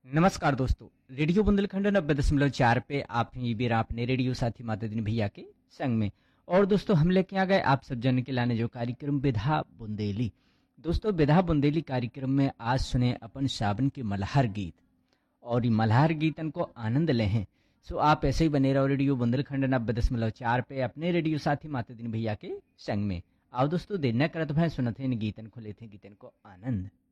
नमस्कार दोस्तों। रेडियो बुंदेलखंड 90.4 पे आप ही बेरा अपने रेडियो साथी माता दिन भैया के संग में। और दोस्तों हम लेके आ गए आप सब जन के लाने जो कार्यक्रम विधा बुंदेली। दोस्तों विधा बुंदेली कार्यक्रम में आज सुने अपन सावन के मल्हार गीत और ये मल्हार गीतन को आनंद ले हैं। सो आप ऐसे ही बने रहो रेडियो बुंदेलखंड 90.4 पे अपने रेडियो साथी माता दिन भैया के संग में। आओ दोस्तों देर न करत भाई सुनते हैं गीतन को लेते हैं गीतन को आनंद।